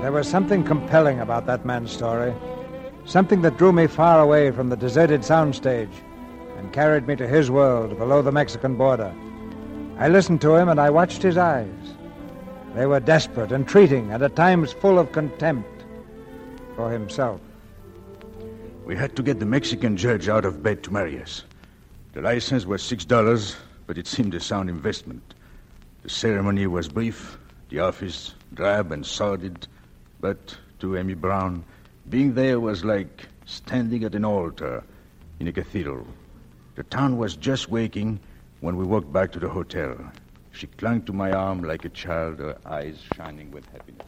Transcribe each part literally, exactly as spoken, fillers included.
There was something compelling about that man's story. Something that drew me far away from the deserted soundstage and carried me to his world below the Mexican border. I listened to him and I watched his eyes. They were desperate, entreating, and at times full of contempt for himself. We had to get the Mexican judge out of bed to marry us. The license was six dollars, but it seemed a sound investment. The ceremony was brief, the office drab and sordid, but to Amy Brown, being there was like standing at an altar in a cathedral. The town was just waking when we walked back to the hotel. She clung to my arm like a child, her eyes shining with happiness.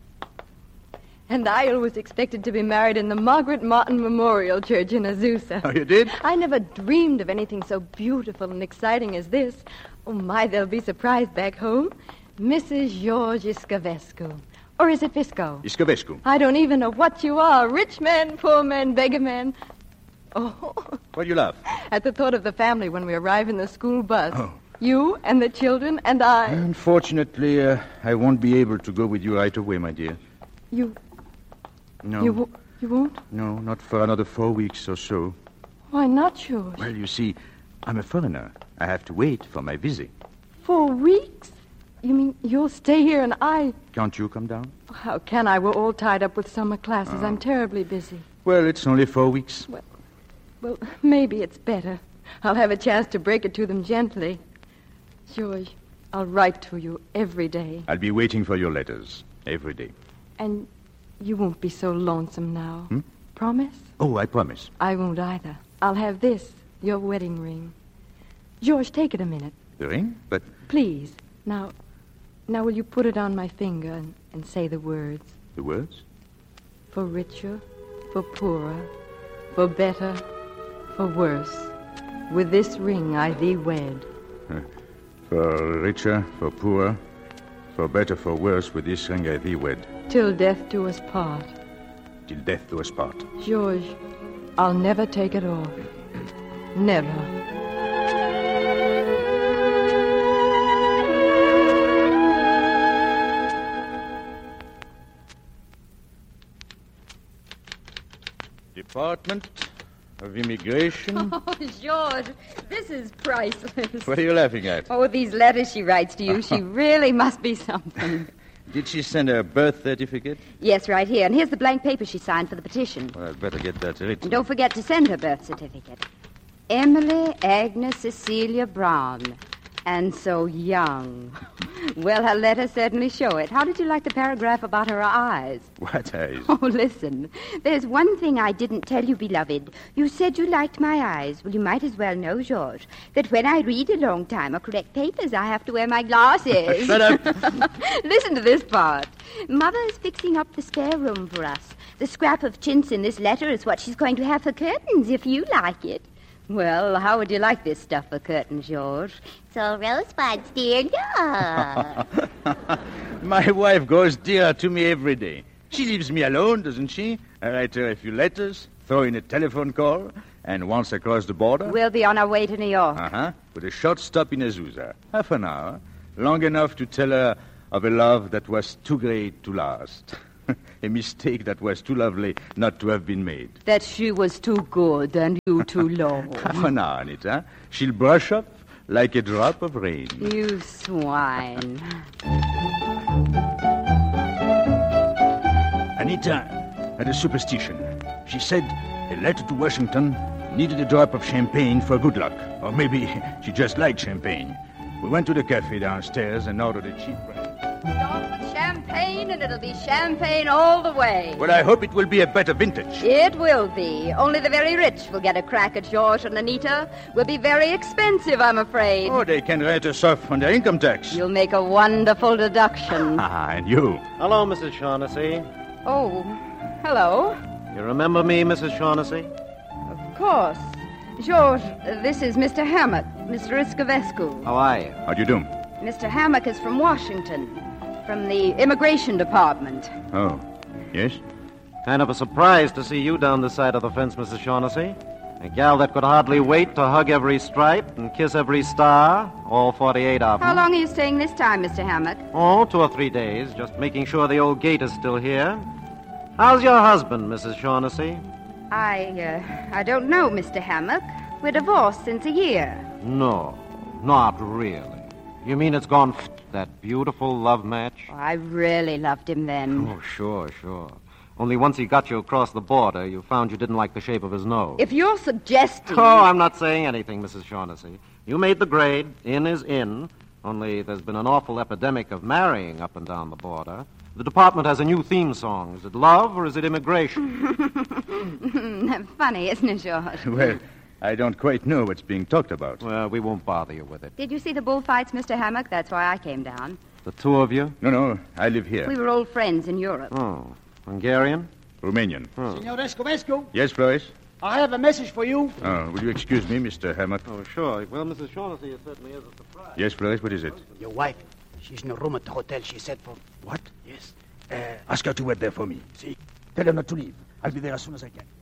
And I always expected to be married in the Margaret Martin Memorial Church in Azusa. Oh, you did? I never dreamed of anything so beautiful and exciting as this. Oh, my, they'll be surprised back home. Missus George Iscovescu. Or is it Visco? Iscovescu. I don't even know what you are. Rich man, poor man, beggar man. Oh. Why do you laugh? At the thought of the family when we arrive in the school bus. Oh. You and the children and I. Unfortunately, uh, I won't be able to go with you right away, my dear. You... No. You, w- you won't? No, not for another four weeks or so. Why not, George? Well, you see, I'm a foreigner. I have to wait for my visa. Four weeks? You mean you'll stay here and I... Can't you come down? How can I? We're all tied up with summer classes. Oh. I'm terribly busy. Well, it's only four weeks. Well, well, maybe it's better. I'll have a chance to break it to them gently. George, I'll write to you every day. I'll be waiting for your letters every day. And you won't be so lonesome now. Hmm? Promise? Oh, I promise. I won't either. I'll have this, your wedding ring. George, take it a minute. The ring? But... Please. Now, now will you put it on my finger and, and say the words? The words? For richer, for poorer, for better, for worse. With this ring I thee wed. Uh, for richer, for poorer, for better, for worse, with this ring I thee wed. Till death do us part. Till death do us part. George, I'll never take it off. Never. Department of Immigration. Oh, George, this is priceless. What are you laughing at? Oh, these letters she writes to you, she really must be something. Did she send her birth certificate? Yes, right here. And here's the blank paper she signed for the petition. Well, I'd better get that written. And don't forget to send her birth certificate. Emily Agnes Cecilia Brown. And so young. Well, her letter certainly show it. How did you like the paragraph about her eyes? What eyes? Oh, listen. There's one thing I didn't tell you, beloved. You said you liked my eyes. Well, you might as well know, George, that when I read a long time or correct papers, I have to wear my glasses. Shut up. Listen to this part. Mother's fixing up the spare room for us. The scrap of chintz in this letter is what she's going to have for curtains, if you like it. Well, how would you like this stuff for curtains, George? It's all rosebuds, dear. Yeah. My wife goes dear to me every day. She leaves me alone, doesn't she? I write her a few letters, throw in a telephone call, and once across the border... We'll be on our way to New York. Uh-huh. With a short stop in Azusa. Half an hour. Long enough to tell her of a love that was too great to last. A mistake that was too lovely not to have been made. That she was too good and you too low. Half an hour, Anita. She'll brush up like a drop of rain. You swine. Anita had a superstition. She said a letter to Washington needed a drop of champagne for good luck. Or maybe she just liked champagne. We went to the cafe downstairs and ordered a cheap brand. Start with champagne, and it'll be champagne all the way. Well, I hope it will be a better vintage. It will be. Only the very rich will get a crack at George and Anita. Will be very expensive, I'm afraid. Oh, they can write us off on their income tax. You'll make a wonderful deduction. Ah, and you. Hello, Missus Shaughnessy. Oh, hello. You remember me, Missus Shaughnessy? Of course. George, uh, this is Mister Hammock, Mister Iscovescu. How are you? How do you do? Mister Hammock is from Washington, from the Immigration Department. Oh, yes? Kind of a surprise to see you down the side of the fence, Missus Shaughnessy. A gal that could hardly wait to hug every stripe and kiss every star, all forty-eight of them. How long are you staying this time, Mister Hammock? Oh, two or three days, just making sure the old gate is still here. How's your husband, Missus Shaughnessy? I, uh, I don't know, Mister Hammock. We're divorced since a year. No, not really. You mean it's gone f- that beautiful love match? Oh, I really loved him then. Oh, sure, sure. Only once he got you across the border, you found you didn't like the shape of his nose. If you're suggesting... Oh, I'm not saying anything, Missus Shaughnessy. You made the grade. In is in. Only there's been an awful epidemic of marrying up and down the border. The department has a new theme song. Is it love or is it immigration? Funny, isn't it, George? Well, I don't quite know what's being talked about. Well, we won't bother you with it. Did you see the bullfights, Mister Hammock? That's why I came down. The two of you? No, no, I live here. We were old friends in Europe. Oh, Hungarian? Romanian. Senor Escovescu, Yes, Flores? I have a message for you. Oh, will you excuse me, Mister Hammock? Oh, sure. Well, Missus Shaughnessy, it certainly is a surprise. Yes, Flores, what is it? Your wife, she's in a room at the hotel. She said for... What? Yes. Uh, ask her to wait there for me. See, tell her not to leave. I'll be there as soon as I can.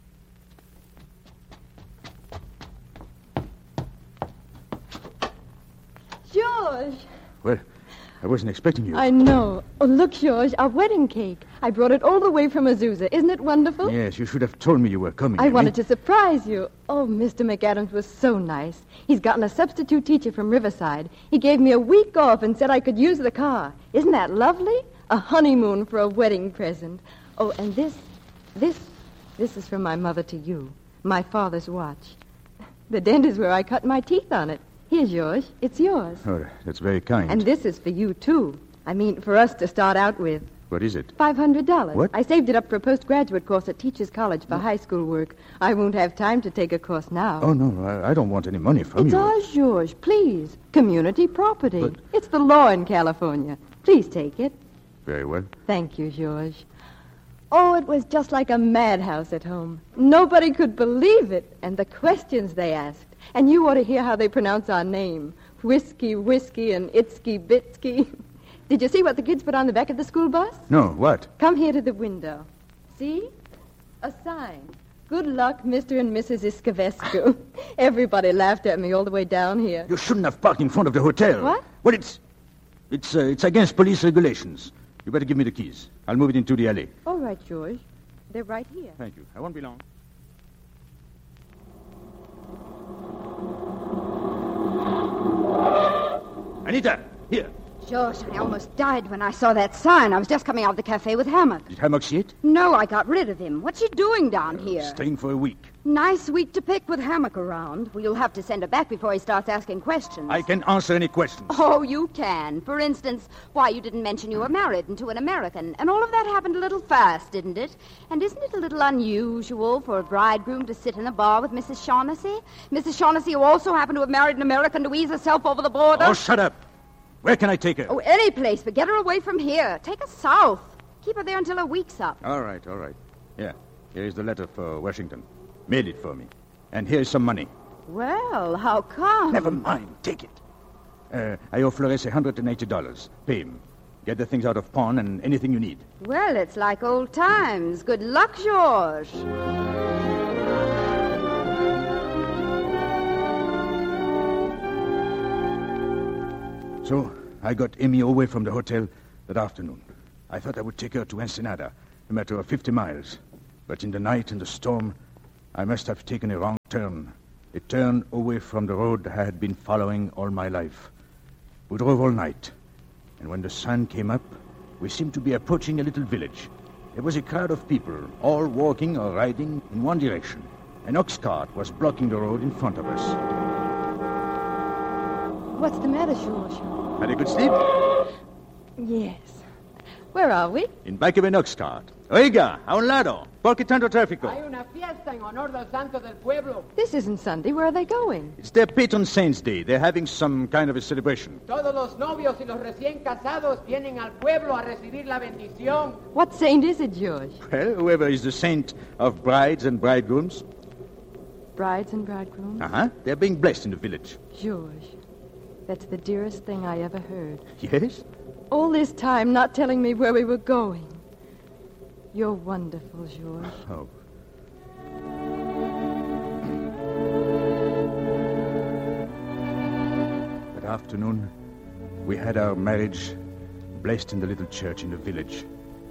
George! Well, I wasn't expecting you. I know. Oh, look, George, our wedding cake. I brought it all the way from Azusa. Isn't it wonderful? Yes, you should have told me you were coming. I Amy. wanted to surprise you. Oh, Mister McAdams was so nice. He's gotten a substitute teacher from Riverside. He gave me a week off and said I could use the car. Isn't that lovely? A honeymoon for a wedding present. Oh, and this, this, this is from my mother to you. My father's watch. The dent is where I cut my teeth on it. Here's yours. It's yours. Oh, that's very kind. And this is for you, too. I mean, for us to start out with. What is it? Five hundred dollars. What? I saved it up for a postgraduate course at Teachers College for high school work. I won't have time to take a course now. Oh, no, I, I don't want any money from It's you. ours, George. Please. Community property. But- It's the law in California. Please take it. Very well. Thank you, George. Oh, it was just like a madhouse at home. Nobody could believe it, and the questions they asked. And you ought to hear how they pronounce our name. Whiskey, whiskey, and itsky, bitsky. Did you see what the kids put on the back of the school bus? No, what? Come here to the window. See? A sign. Good luck, Mister and Missus Iscovescu. Everybody laughed at me all the way down here. You shouldn't have parked in front of the hotel. What? Well, it's... It's, uh, it's against police regulations. You better give me the keys. I'll move it into the alley. All right, George. They're right here. Thank you. I won't be long. Anita, here. George, I almost died when I saw that sign. I was just coming out of the cafe with Hammock. Did Hammock see it? No, I got rid of him. What's she doing down here? Staying for a week. Nice week to pick with Hammock around. Well, you'll have to send her back before he starts asking questions. I can answer any questions. Oh, you can. For instance, why you didn't mention you were married and to an American. And all of that happened a little fast, didn't it? And isn't it a little unusual for a bridegroom to sit in a bar with Missus Shaughnessy? Missus Shaughnessy, who also happened to have married an American, to ease herself over the border? Oh, shut up. Where can I take her? Oh, any place, but get her away from here. Take her south. Keep her there until her week's up. All right, all right. Yeah, here is the letter for Washington. Mail it for me. And here's some money. Well, how come? Never mind. Take it. Uh, I owe Flores one hundred eighty dollars. Pay him. Get the things out of pawn and anything you need. Well, it's like old times. Good luck, George. So, I got Amy away from the hotel that afternoon. I thought I would take her to Ensenada, a matter of fifty miles. But in the night and the storm, I must have taken a wrong turn. A turn away from the road I had been following all my life. We drove all night, and when the sun came up, we seemed to be approaching a little village. There was a crowd of people, all walking or riding in one direction. An ox cart was blocking the road in front of us. What's the matter, George? Had a good sleep? Yes. Where are we? In back of an ox cart. Oiga, a un lado. ¿Por qué tanto tráfico? Hay una fiesta en honor del santo del pueblo. This isn't Sunday. Where are they going? It's their patron saint's day. They're having some kind of a celebration. Todos los novios y los recién casados vienen al pueblo a recibir la bendición. What saint is it, George? Well, whoever is the saint of brides and bridegrooms. Brides and bridegrooms? Uh-huh. They're being blessed in the village. George, that's the dearest thing I ever heard. Yes? All this time not telling me where we were going. You're wonderful, George. Oh. afternoon, we had our marriage blessed in the little church in the village.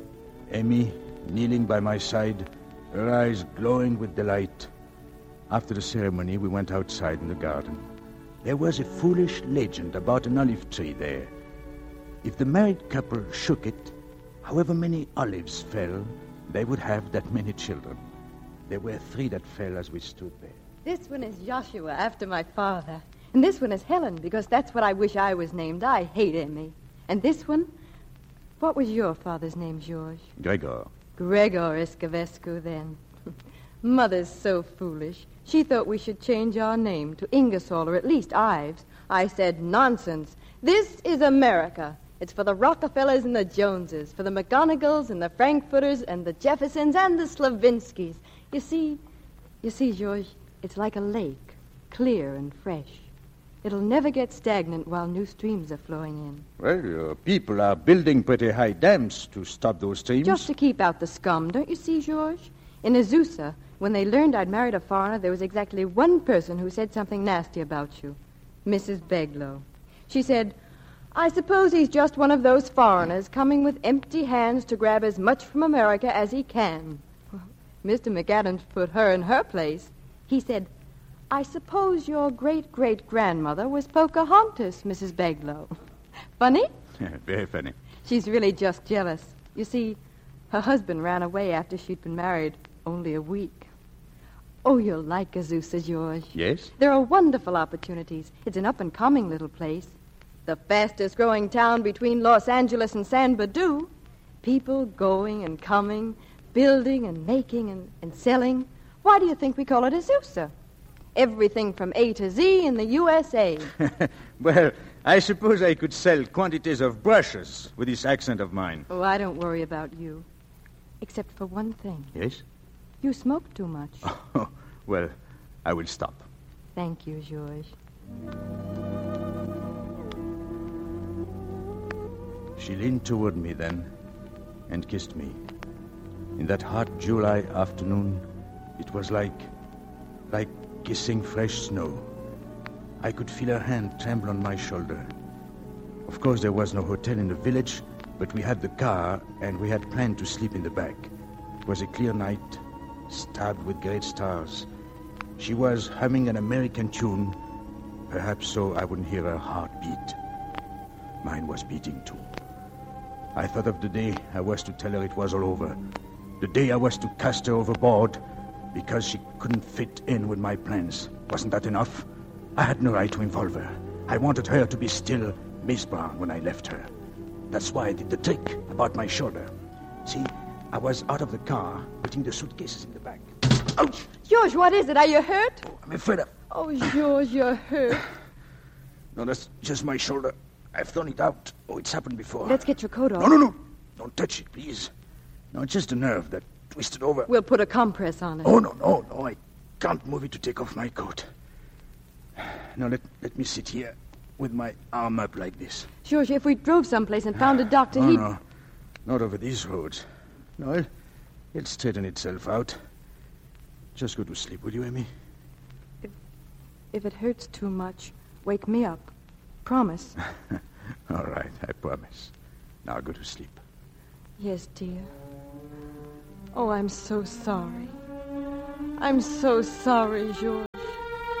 Amy kneeling by my side, her eyes glowing with delight. After the ceremony, we went outside in the garden. There was a foolish legend about an olive tree there. If the married couple shook it, however many olives fell, they would have that many children. There were three that fell as we stood there. This one is Joshua, after my father. And this one is Helen, because that's what I wish I was named. I hate Emmy. And this one, what was your father's name, George? Gregor. Gregor Escovescu, then. Mother's so foolish. She thought we should change our name to Ingersoll, or at least Ives. I said, nonsense. This is America. It's for the Rockefellers and the Joneses, for the McGonagalls and the Frankfurters and the Jeffersons and the Slavinskys. You see, you see, George, it's like a lake, clear and fresh. It'll never get stagnant while new streams are flowing in. Well, your people are building pretty high dams to stop those streams. Just to keep out the scum, don't you see, George? In Azusa, when they learned I'd married a foreigner, there was exactly one person who said something nasty about you. Missus Beglow. She said, I suppose he's just one of those foreigners coming with empty hands to grab as much from America as he can. Well, Mister McAdams put her in her place. He said, I suppose your great-great-grandmother was Pocahontas, Missus Beglow. Funny? Yeah, very funny. She's really just jealous. You see, her husband ran away after she'd been married only a week. Oh, you'll like Azusa, George. Yes? There are wonderful opportunities. It's an up-and-coming little place. The fastest-growing town between Los Angeles and San Badu. People going and coming, building and making and, and selling. Why do you think we call it Azusa? Everything from A to Z in the U S A. Well, I suppose I could sell quantities of brushes with this accent of mine. Oh, I don't worry about you. Except for one thing. Yes? You smoke too much. Oh, well, I will stop. Thank you, George. She leaned toward me then and kissed me. In that hot July afternoon, it was like, like kissing fresh snow. I could feel her hand tremble on my shoulder. Of course, there was no hotel in the village, but we had the car, and we had planned to sleep in the back. It was a clear night, starred with great stars. She was humming an American tune, perhaps so I wouldn't hear her heart beat. Mine was beating too. I thought of the day I was to tell her it was all over. The day I was to cast her overboard because she couldn't fit in with my plans. Wasn't that enough? I had no right to involve her. I wanted her to be still Miss Brown when I left her. That's why I did the trick about my shoulder. See, I was out of the car, putting the suitcases in the back. Ouch! George, what is it? Are you hurt? Oh, I'm afraid of... Oh, George, you're hurt. No, that's just my shoulder. I've thrown it out. Oh, it's happened before. Let's get your coat off. No, no, no. Don't touch it, please. No, it's just a nerve that twisted over. We'll put a compress on it. Oh, no, no, no. I can't move it to take off my coat. Now, let, let me sit here with my arm up like this. George, if we drove someplace and found a doctor, oh, he'd... no. Not over these roads. No, it'll, it'll straighten itself out. Just go to sleep, will you, Amy? If, if it hurts too much, wake me up. Promise. All right, I promise. Now go to sleep. Yes, dear. Oh, I'm so sorry. I'm so sorry, George.